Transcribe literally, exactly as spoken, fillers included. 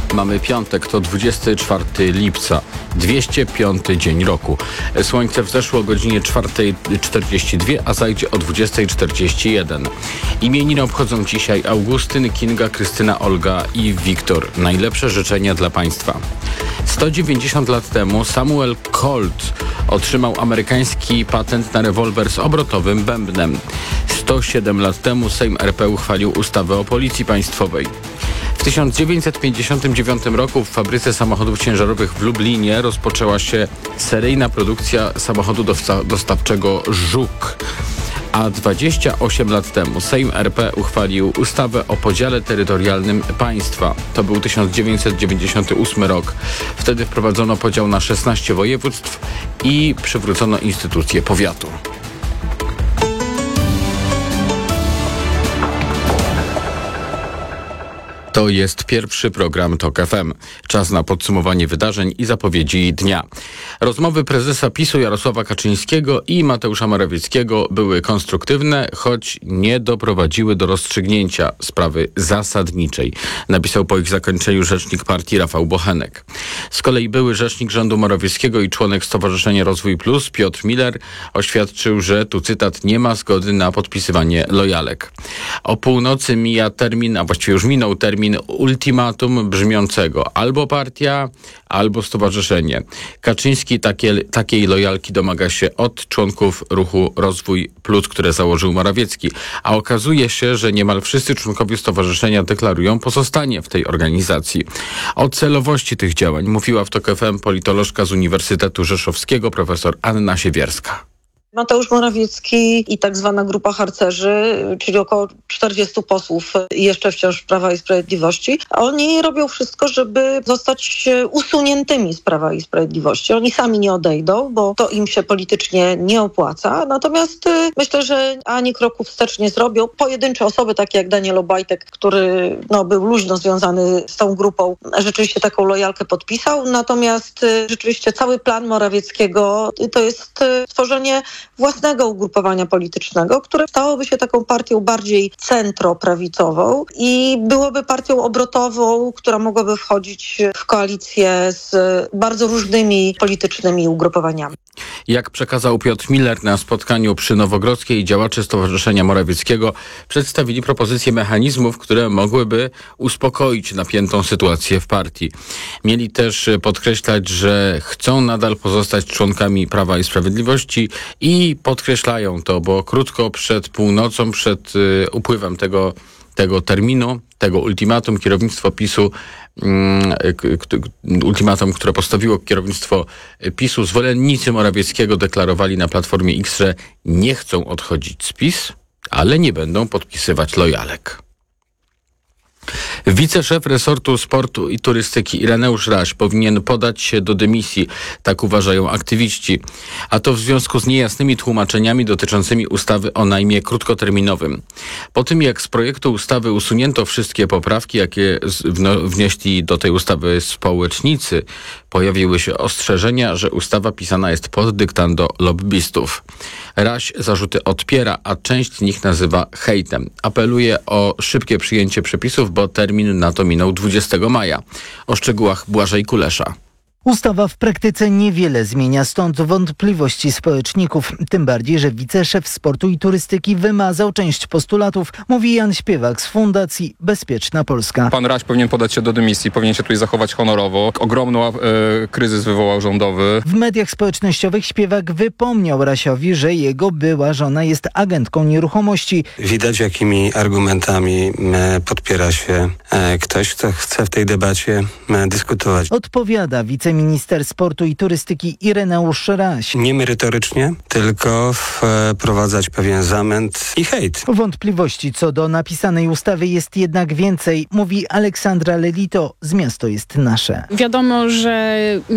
Mamy piątek, to dwudziestego czwartego lipca, dwieście piąty dzień roku. Słońce wzeszło o godzinie czwarta czterdzieści dwa, a zajdzie o dwudziesta czterdzieści jeden. Imieniny obchodzą dzisiaj Augustyn, Kinga, Krystyna, Olga i Wiktor. Najlepsze życzenia dla Państwa. sto dziewięćdziesiąt lat temu Samuel Colt otrzymał amerykański patent na rewolwer z obrotowym bębnem. sto siedem lat temu Sejm R P uchwalił ustawę o Policji Państwowej. W tysiąc dziewięćset pięćdziesiątym dziewiątym roku w fabryce samochodów ciężarowych w Lublinie rozpoczęła się seryjna produkcja samochodu dosta- dostawczego Żuk. A dwadzieścia osiem lat temu Sejm R P uchwalił ustawę o podziale terytorialnym państwa. To był tysiąc dziewięćset dziewięćdziesiąty ósmy rok. Wtedy wprowadzono podział na szesnaście województw i przywrócono instytucję powiatu. To jest pierwszy program TOK F M. Czas na podsumowanie wydarzeń i zapowiedzi dnia. Rozmowy prezesa PiSu Jarosława Kaczyńskiego i Mateusza Morawieckiego były konstruktywne, choć nie doprowadziły do rozstrzygnięcia sprawy zasadniczej, napisał po ich zakończeniu rzecznik partii Rafał Bochenek. Z kolei były rzecznik rządu Morawieckiego i członek Stowarzyszenia Rozwój Plus Piotr Miller oświadczył, że, tu cytat, nie ma zgody na podpisywanie lojalek. O północy mija termin, a właściwie już minął termin ultimatum brzmiącego albo partia, albo stowarzyszenie. Kaczyński takie, takiej lojalki domaga się od członków ruchu Rozwój Plus, które założył Morawiecki, a okazuje się, że niemal wszyscy członkowie stowarzyszenia deklarują pozostanie w tej organizacji. O celowości tych działań mówiła w TOK F M politolożka z Uniwersytetu Rzeszowskiego profesor Anna Siewierska. Mateusz Morawiecki i tak zwana grupa harcerzy, czyli około czterdziestu posłów jeszcze wciąż Prawa i Sprawiedliwości, oni robią wszystko, żeby zostać usuniętymi z Prawa i Sprawiedliwości. Oni sami nie odejdą, bo to im się politycznie nie opłaca. Natomiast myślę, że ani kroku wstecz nie zrobią. Pojedyncze osoby, takie jak Daniel Obajtek, który no, był luźno związany z tą grupą, rzeczywiście taką lojalkę podpisał. Natomiast rzeczywiście cały plan Morawieckiego to jest tworzenie własnego ugrupowania politycznego, które stałoby się taką partią bardziej centroprawicową i byłoby partią obrotową, która mogłaby wchodzić w koalicję z bardzo różnymi politycznymi ugrupowaniami. Jak przekazał Piotr Miller na spotkaniu przy Nowogrodzkiej, działacze Stowarzyszenia Morawieckiego przedstawili propozycje mechanizmów, które mogłyby uspokoić napiętą sytuację w partii. Mieli też podkreślać, że chcą nadal pozostać członkami Prawa i Sprawiedliwości i podkreślają to, bo krótko przed północą, przed y, upływem tego, tego terminu, tego ultimatum, kierownictwo PiSu, ultimatum, które postawiło kierownictwo PiSu, zwolennicy Morawieckiego deklarowali na Platformie X, że nie chcą odchodzić z PiS, ale nie będą podpisywać lojalek. Wiceszef resortu sportu i turystyki Ireneusz Raś powinien podać się do dymisji, tak uważają aktywiści. A to w związku z niejasnymi tłumaczeniami dotyczącymi ustawy o najmie krótkoterminowym. Po tym jak z projektu ustawy usunięto wszystkie poprawki, jakie wno- wnieśli do tej ustawy społecznicy, pojawiły się ostrzeżenia, że ustawa pisana jest pod dyktando lobbystów. Raś zarzuty odpiera, a część z nich nazywa hejtem. Apeluje o szybkie przyjęcie przepisów, bo termin na to minął dwudziestego maja. O szczegółach Błażej Kulesza. Ustawa w praktyce niewiele zmienia, stąd wątpliwości społeczników. Tym bardziej, że wiceszef sportu i turystyki wymazał część postulatów, mówi Jan Śpiewak z Fundacji Bezpieczna Polska. Pan Raś powinien podać się do dymisji, powinien się tutaj zachować honorowo. Ogromny e, kryzys wywołał rządowy. W mediach społecznościowych Śpiewak wypomniał Rasiowi, że jego była żona jest agentką nieruchomości. Widać, jakimi argumentami e, podpiera się e, ktoś, kto chce w tej debacie e, dyskutować. Odpowiada wiceminister Minister sportu i turystyki Ireneusz Raś. Nie merytorycznie, tylko wprowadzać pewien zamęt i hejt. Wątpliwości co do napisanej ustawy jest jednak więcej, mówi Aleksandra Lelito z Miasto jest Nasze. Wiadomo, że